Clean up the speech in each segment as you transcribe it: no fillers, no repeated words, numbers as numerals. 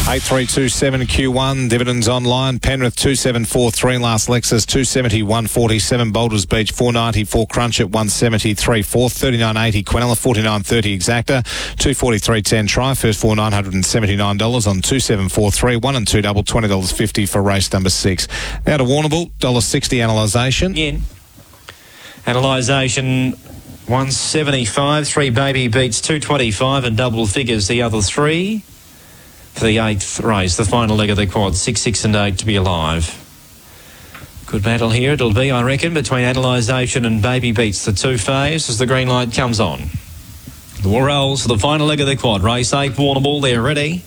8327 Q1, dividends online. Penrith 2743, last Lexus 270 147, Boulders Beach 494, Crunch at 173 4, 3980 Quinella 4930 Exacta 243.10 try, first four $979 on 2743, 1 and 2 double $20.50 for race number 6. Now to Warrnambool, $1.60 analysation. In analysation 175, 3 Baby Beats 225 and double figures the other 3. For the 8th race, the final leg of the quad, 6, 6 and 8 to be alive. Good battle here it'll be, I reckon, between Analysation and Baby Beats, the 2 faves, as the green light comes on. The war rolls for the final leg of the quad. Race 8, Warrnambool, they're ready.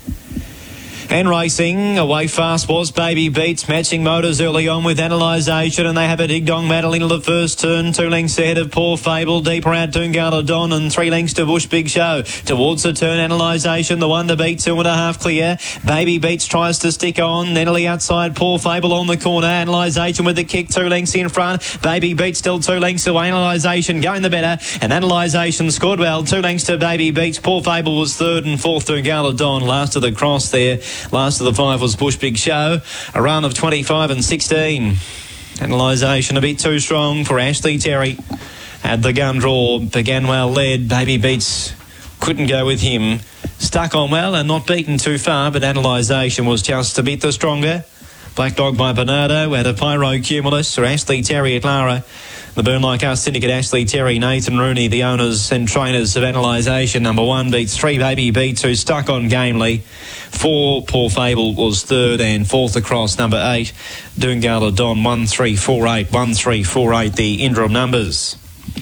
And racing, away fast was Baby Beats, matching motors early on with Analysation, and they have a dig-dong battle into the first turn, 2 lengths ahead of Poor Fable, deeper out Toongala Don, and 3 lengths to Bush Big Show. Towards the turn, Analysation, the 1 to beat, 2.5 clear. Baby Beats tries to stick on, nearly outside Poor Fable on the corner. Analysation with the kick, 2 lengths in front. Baby Beats still 2 lengths away. Analysation going the better, and Analysation scored well, 2 lengths to Baby Beats. Poor Fable was 3rd and 4th Toongala Don. Last of the cross there. Last of the 5 was Bush Big Show. A run of 25 and 16. Analysation a bit too strong for Ashley Terry. Had the gun draw, began well led. Baby Beats couldn't go with him. Stuck on well and not beaten too far, but Analysation was just a bit the stronger. Black Dog by Bernardo out of Pyro Cumulus, or Ashley Terry at Lara. The Burn Like Us syndicate, Ashley Terry, Nathan Rooney, the owners and trainers of Analysation. Number 1 beats 3 Baby Beats, who stuck on gamely. 4 Poor Fable was 3rd and 4th across. Number 8 Toongala Don, 1348, 1348 the interim numbers.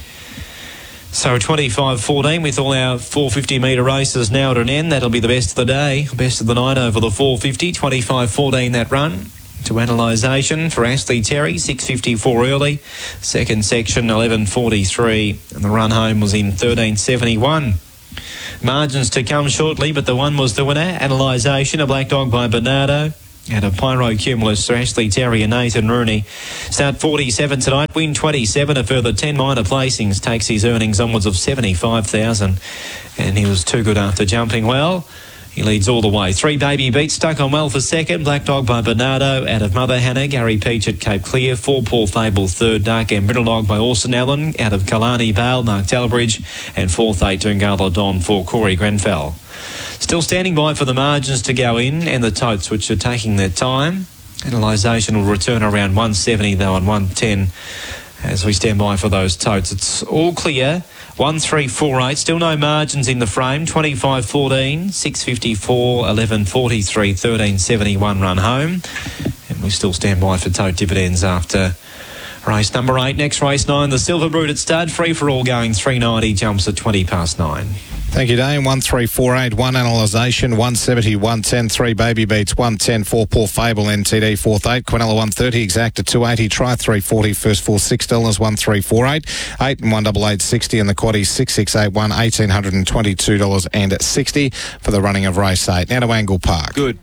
So 25-14 with all our 450 metre races now at an end. That'll be the best of the day, best of the night over the 450. 25-14 that run. To Analysation for Ashley Terry, 6.54 early. Second section, 11.43. And the run home was in 13.71. Margins to come shortly, but the 1 was the winner. Analysation, a Black Dog by Bernardo. And a Pyro Cumulus for Ashley Terry and Nathan Rooney. Start 47 tonight, win 27. A further 10 minor placings takes his earnings onwards of 75,000. And he was too good after jumping well. He leads all the way. 3 Baby Beats stuck on well for second. Black Dog by Bernardo out of Mother Hannah. Gary Peach at Cape Clear. 4 Poor Fable 3rd. Dark and Brittle Dog by Orson Allen out of Kalani Vale. Mark Talbridge. And 4th 8 Toongala Don for Corey Grenfell. Still standing by for the margins to go in and the totes, which are taking their time. Analysation will return around 170 though and 110 as we stand by for those totes. It's all clear. 1348, still no margins in the frame. 25-14, 6.54, 11.43, 13.71 run home. And we still stand by for tote dividends after race number 8. Next race 9, the Silver Brood at stud. Free for all going 390, jumps at 9:20. Thank you, Dane. 1348, 1 Analysation, 170, 110, 3 Baby Beats, 110, 4 Poor Fable, NTD, 4th 8, Quinella 130, Exacta 280, try 340, first 4 $6, 1348, 8 and 188, 60, and the quaddies 6681, $1,822.60 for the running of race 8. Now to Angle Park. Good.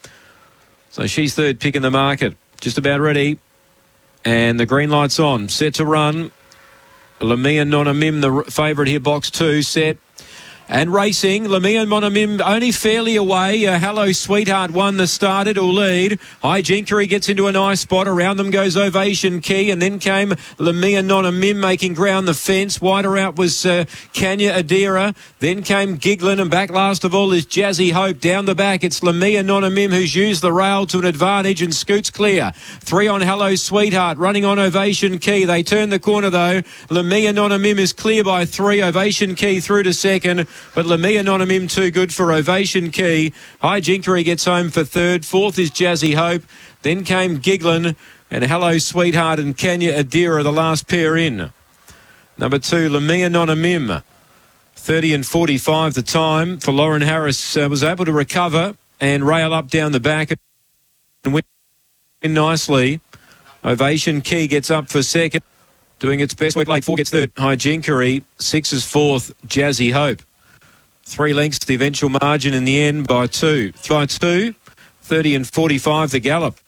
So she's 3rd pick in the market, just about ready, and the green light's on, set to run. Lamia Nonamim, the favourite here, box 2, set. And racing, Lamia Monamim only fairly away. Hello Sweetheart won the start. It'll lead. High Jinkery gets into a nice spot. Around them goes Ovation Key. And then came Lamia Nonamim making ground the fence. Wider out was Kanya Adira. Then came Giglin. And back last of all is Jazzy Hope. Down the back, it's Lamia Nonamim who's used the rail to an advantage and scoots clear. 3 on Hello Sweetheart. Running on Ovation Key. They turn the corner though. Lamia Nonamim is clear by 3. Ovation Key through to second. But Lamia Nonamim too good for Ovation Key. High Jinkery gets home for 3rd. 4th is Jazzy Hope. Then came Giglin and Hello Sweetheart and Kanya Adira, the last pair in. Number 2, Lamia Nonamim. 30 and 45 the time for Lauren Harris. Was able to recover and rail up down the back and win nicely. Ovation Key gets up for second. Doing its best. Lake 4 gets 3rd. High Jinkery. 6 is 4th. Jazzy Hope. 3 lengths to the eventual margin in the end by 2. By 2, 30 and 45 the gallop.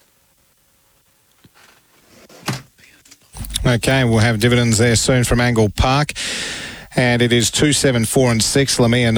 Okay, we'll have dividends there soon from Angle Park. And it is 2, 7, 4 and 6. Lamia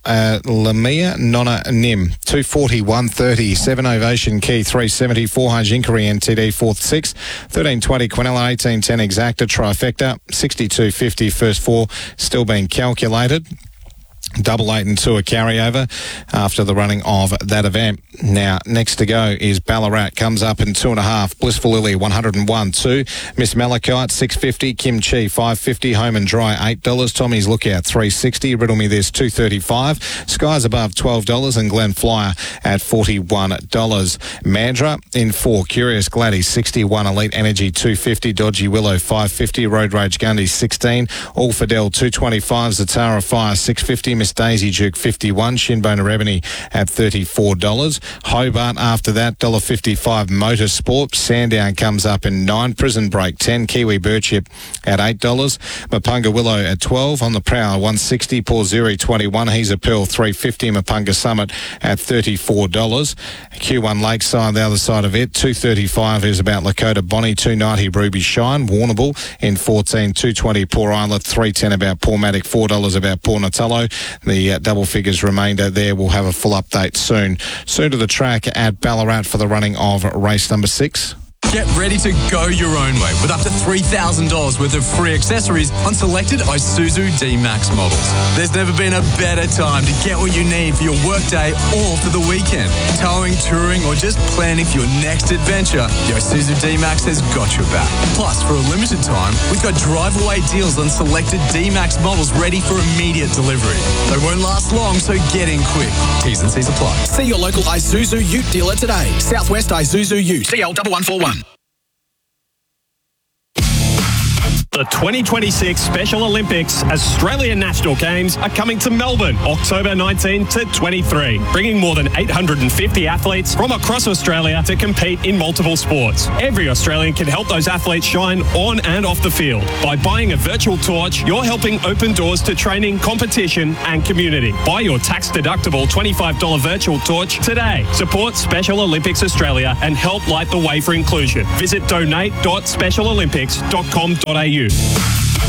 Nona Nim. 240, 130. 7 Ovation Key, 370. 4 Hajinkari NTD, 4th, 6. 1320 Quinella, 1810 Exacta Trifecta. 6250 first 4 still being calculated. 8 and 2 a carryover after the running of that event. Now, next to go is Ballarat. Comes up in 2.5. Blissful Lily, 101. 2. Miss Malachite, 650. Kim Chi, 550. Home and Dry, $8. Tommy's Lookout, 360. Riddle Me This, 235. Skies Above, $12. And Glen Flyer at $41. Mandra in 4. Curious Gladys, 61. Elite Energy, 250. Dodgy Willow, 550. Road Rage Gundy, 16. All Fidel, 225. Zatara Fire, 650. Miss Daisy Duke, 51. Shinbone Ebony at $34. Hobart after that, $1.55. Motorsport. Sandown comes up in 9. Prison Break, 10. Kiwi Birdship at $8. Mapunga Willow at 12. On the Prowl, 160. Paul Zuri, 21. He's a Pearl, 350. Mapunga Summit at $34. Q1 Lakeside, the other side of it, 235 is about Lakota Bonnie, 290 Ruby Shine. Warrnambool in 14. 220 Poor Islet, 310 about Paul Matic, $4 about Paul Natalo. The double figures remainder there. We'll have a full update soon. Soon to the track at Ballarat for the running of race number 6. Get ready to go your own way with up to $3,000 worth of free accessories on selected Isuzu D-Max models. There's never been a better time to get what you need for your workday or for the weekend. Towing, touring, or just planning for your next adventure, the Isuzu D-Max has got your back. Plus, for a limited time, we've got drive-away deals on selected D-Max models ready for immediate delivery. They won't last long, so get in quick. T's and C's apply. See your local Isuzu Ute dealer today. Southwest Isuzu Ute. CL1141. The 2026 Special Olympics Australian National Games are coming to Melbourne, October 19 to 23, bringing more than 850 athletes from across Australia to compete in multiple sports. Every Australian can help those athletes shine on and off the field. By buying a virtual torch, you're helping open doors to training, competition and community. Buy your tax-deductible $25 virtual torch today. Support Special Olympics Australia and help light the way for inclusion. Visit donate.specialolympics.com.au.